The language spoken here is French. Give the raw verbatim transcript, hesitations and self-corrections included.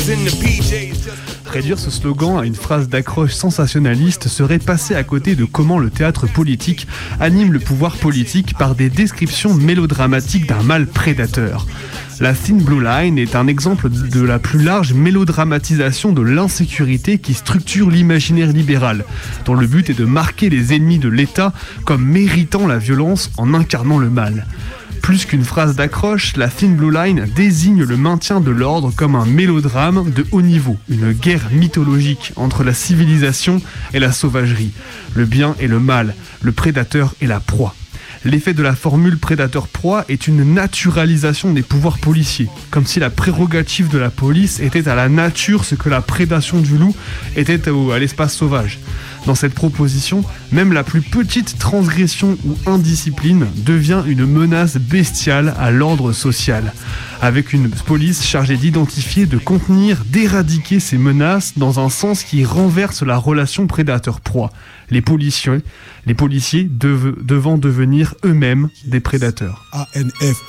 Réduire ce slogan à une phrase d'accroche sensationnaliste serait passer à côté de comment le théâtre politique anime le pouvoir politique par des descriptions mélodramatiques d'un mal prédateur. La Thin Blue Line est un exemple de la plus large mélodramatisation de l'insécurité qui structure l'imaginaire libéral, dont le but est de marquer les ennemis de l'État comme méritant la violence en incarnant le mal. Plus qu'une phrase d'accroche, la Thin Blue Line désigne le maintien de l'ordre comme un mélodrame de haut niveau, une guerre mythologique entre la civilisation et la sauvagerie, le bien et le mal, le prédateur et la proie. L'effet de la formule prédateur-proie est une naturalisation des pouvoirs policiers, comme si la prérogative de la police était à la nature ce que la prédation du loup était à l'espace sauvage. Dans cette proposition, même la plus petite transgression ou indiscipline devient une menace bestiale à l'ordre social, avec une police chargée d'identifier, de contenir, d'éradiquer ces menaces dans un sens qui renverse la relation prédateur-proie, les policiers, les policiers dev- devant devenir eux-mêmes des prédateurs. A N F